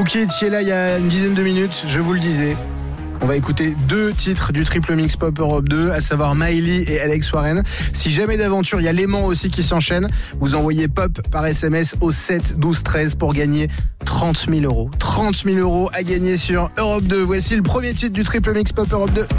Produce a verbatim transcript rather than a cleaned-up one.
Vous qui étiez là il y a une dizaine de minutes, je vous le disais, on va écouter deux titres du Triple Mix Pop Europe deux, à savoir Miley et Alex Warren. Si jamais d'aventure, il y a l'aimant aussi qui s'enchaîne, vous envoyez Pop par S M S au sept douze treize pour gagner trente mille euros. trente mille euros à gagner sur Europe deux. Voici le premier titre du Triple Mix Pop Europe deux.